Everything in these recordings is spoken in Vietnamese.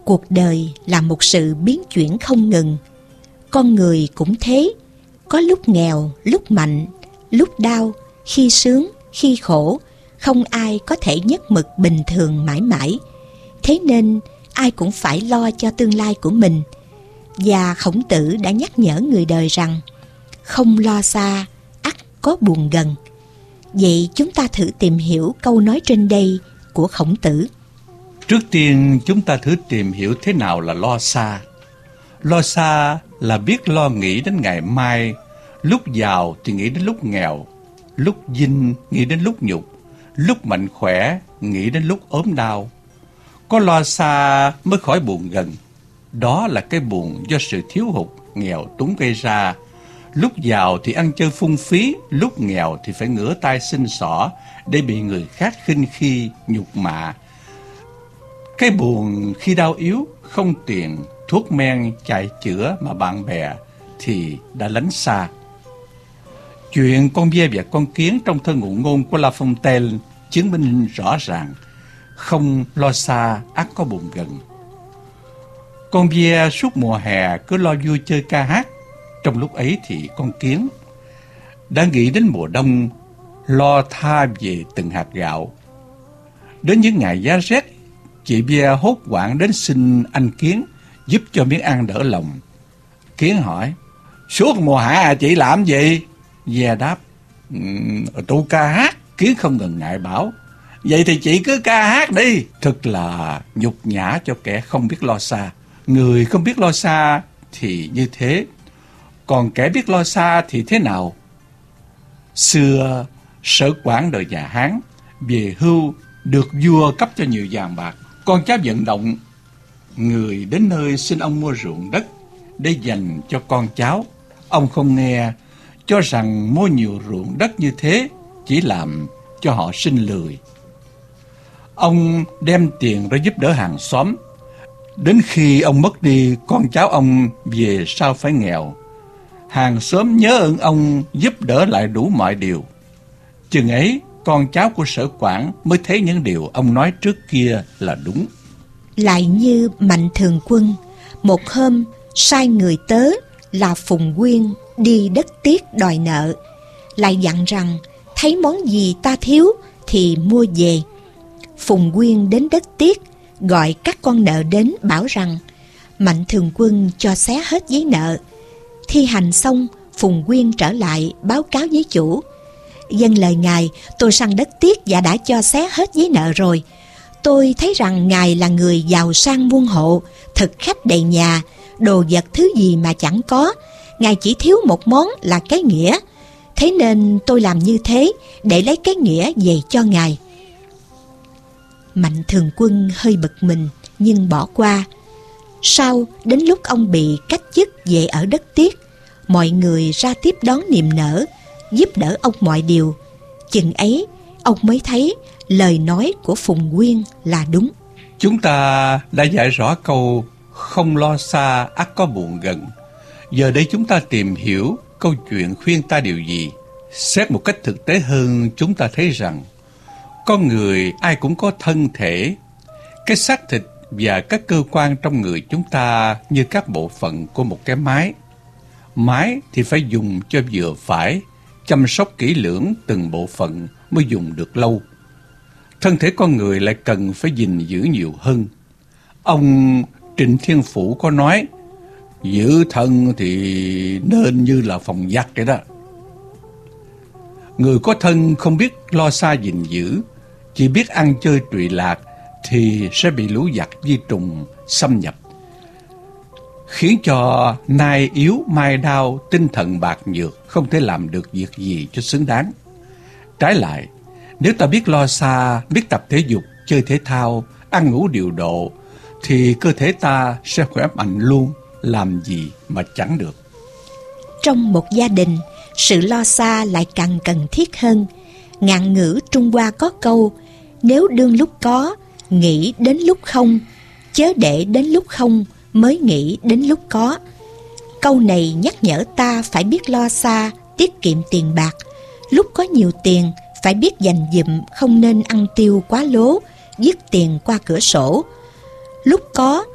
Cuộc đời là một sự biến chuyển không ngừng. Con người cũng thế, có lúc nghèo, lúc mạnh, lúc đau, khi sướng, khi khổ. Không ai có thể nhất mực bình thường mãi mãi. Thế nên ai cũng phải lo cho tương lai của mình. Và Khổng Tử đã nhắc nhở người đời rằng không lo xa, ắt có buồn gần. Vậy chúng ta thử tìm hiểu câu nói trên đây của Khổng Tử. Trước tiên chúng ta thử tìm hiểu thế nào là lo xa. Lo xa là biết lo nghĩ đến ngày mai, lúc giàu thì nghĩ đến lúc nghèo, lúc vinh nghĩ đến lúc nhục, lúc mạnh khỏe nghĩ đến lúc ốm đau. Có lo xa mới khỏi buồn gần. Đó là cái buồn do sự thiếu hụt, nghèo túng gây ra. Lúc giàu thì ăn chơi phung phí, lúc nghèo thì phải ngửa tay xin xỏ để bị người khác khinh khi, nhục mạ. Cái buồn khi đau yếu, không tiền, thuốc men chạy chữa mà bạn bè thì đã lánh xa. Chuyện con ve và con kiến trong thơ ngụ ngôn của La Fontaine chứng minh rõ ràng không lo xa ắt có buồn gần. Con ve suốt mùa hè cứ lo vui chơi ca hát. Trong lúc ấy thì con kiến đã nghĩ đến mùa đông, lo tha về từng hạt gạo. Đến những ngày giá rét, chị ve hốt hoảng đến xin anh kiến giúp cho miếng ăn đỡ lòng. Kiến hỏi: suốt mùa hạ chị làm gì? Ve đáp: tôi ca hát. Kiến không ngần ngại bảo: vậy thì chị cứ ca hát đi. Thật là nhục nhã cho kẻ không biết lo xa. Người không biết lo xa thì như thế, còn kẻ biết lo xa thì thế nào? Xưa Sở Quảng đời nhà Hán về hưu được vua cấp cho nhiều vàng bạc. Con cháu vận động người đến nơi xin ông mua ruộng đất để dành cho con cháu. Ông không nghe, cho rằng mua nhiều ruộng đất như thế chỉ làm cho họ sinh lười. Ông đem tiền ra giúp đỡ hàng xóm. Đến khi ông mất đi, con cháu ông về sau phải nghèo. Hàng xóm nhớ ơn ông giúp đỡ lại đủ mọi điều. Chừng ấy, con cháu của Sở Quảng mới thấy những điều ông nói trước kia là đúng. Lại như Mạnh Thường Quân, một hôm sai người tớ là Phùng Quyên đi đất Tiết đòi nợ, lại dặn rằng thấy món gì ta thiếu thì mua về. Phùng Quyên đến đất Tiết, gọi các con nợ đến bảo rằng Mạnh Thường Quân cho xé hết giấy nợ. Thi hành xong, Phùng Quyên trở lại báo cáo với chủ: dâng lời ngài, tôi sang đất Tiết và đã cho xé hết giấy nợ rồi. Tôi thấy rằng ngài là người giàu sang muôn hộ, thực khách đầy nhà, đồ vật thứ gì mà chẳng có. Ngài chỉ thiếu một món là cái nghĩa. Thế nên tôi làm như thế để lấy cái nghĩa về cho ngài. Mạnh Thường Quân hơi bực mình nhưng bỏ qua. Sau, đến lúc ông bị cách chức về ở đất Tiết, mọi người ra tiếp đón niềm nở, giúp đỡ ông mọi điều. Chừng ấy, ông mới thấy lời nói của Phùng Quyên là đúng. Chúng ta đã giải rõ câu không lo xa ắt có buồn gần. Giờ đây chúng ta tìm hiểu câu chuyện khuyên ta điều gì. Xét một cách thực tế hơn, chúng ta thấy rằng con người ai cũng có thân thể. Cái xác thịt và các cơ quan trong người chúng ta như các bộ phận của một cái máy. Máy thì phải dùng cho vừa phải, chăm sóc kỹ lưỡng từng bộ phận mới dùng được lâu. Thân thể con người lại cần phải gìn giữ nhiều hơn. Ông Trịnh Thiên Phủ có nói: giữ thân thì nên như là phòng giặt vậy đó. Người có thân không biết lo xa gìn giữ, chỉ biết ăn chơi trụy lạc thì sẽ bị lũ giặc vi trùng xâm nhập, khiến cho nay yếu mai đau, tinh thần bạc nhược, không thể làm được việc gì cho xứng đáng. Trái lại, nếu ta biết lo xa, biết tập thể dục, chơi thể thao, ăn ngủ điều độ, thì cơ thể ta sẽ khỏe mạnh luôn, làm gì mà chẳng được. Trong một gia đình, sự lo xa lại càng cần thiết hơn. Ngạn ngữ Trung Hoa có câu: nếu đương lúc có, nghĩ đến lúc không, chớ để đến lúc không mới nghĩ đến lúc có. Câu này nhắc nhở ta phải biết lo xa, tiết kiệm tiền bạc. Lúc có nhiều tiền, phải biết dành dụm, không nên ăn tiêu quá lố, dứt tiền qua cửa sổ. Lúc có,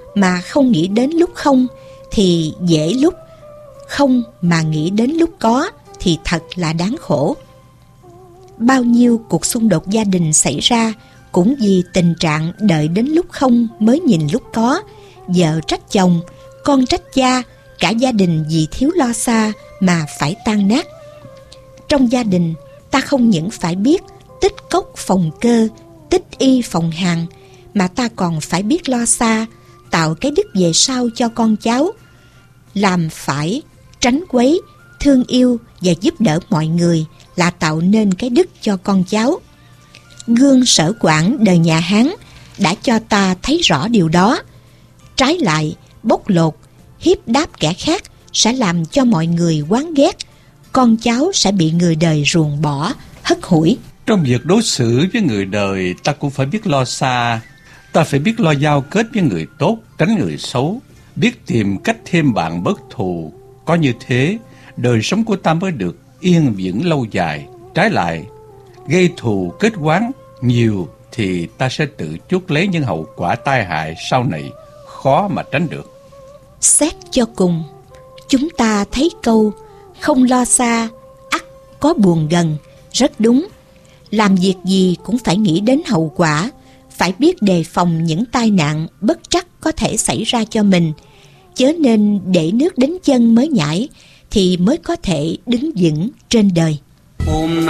mà không nghĩ đến lúc không thì dễ, lúc không mà nghĩ đến lúc có thì thật là đáng khổ. Bao nhiêu cuộc xung đột gia đình xảy ra cũng vì tình trạng đợi đến lúc không mới nhìn lúc có. Vợ trách chồng, con trách cha, cả gia đình vì thiếu lo xa mà phải tan nát. Trong gia đình, ta không những phải biết tích cốc phòng cơ, tích y phòng hàn, mà ta còn phải biết lo xa, tạo cái đức về sau cho con cháu, làm phải, tránh quấy, thương yêu và giúp đỡ mọi người là tạo nên cái đức cho con cháu. Gương Sở Quảng đời nhà Hán đã cho ta thấy rõ điều đó. Trái lại, bóc lột, hiếp đáp kẻ khác sẽ làm cho mọi người oán ghét, con cháu sẽ bị người đời ruồng bỏ, hất hủi. Trong việc đối xử với người đời, ta cũng phải biết lo xa. Ta phải biết lo giao kết với người tốt, tránh người xấu, biết tìm cách thêm bạn bớt thù. Có như thế, đời sống của ta mới được yên vững lâu dài. Trái lại, gây thù kết oán nhiều thì ta sẽ tự chuốc lấy những hậu quả tai hại sau này, khó mà tránh được. Xét cho cùng, chúng ta thấy câu không lo xa, ắt có buồn gần rất đúng. Làm việc gì cũng phải nghĩ đến hậu quả, phải biết đề phòng những tai nạn bất trắc có thể xảy ra cho mình, chớ nên để nước đến chân mới nhảy thì mới có thể đứng vững trên đời.